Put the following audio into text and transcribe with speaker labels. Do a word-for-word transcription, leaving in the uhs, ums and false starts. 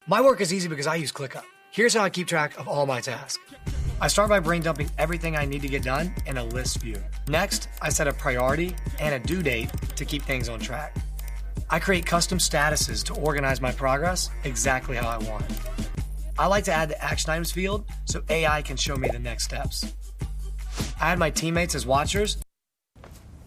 Speaker 1: My work is easy because I use ClickUp. Here's how I keep track of all my tasks. I start by brain dumping everything I need to get done in a list view. Next, I set a priority and a due date to keep things on track. I create custom statuses to organize my progress exactly how I want it. I like to add the action items field so A I can show me the next steps. I add my teammates as watchers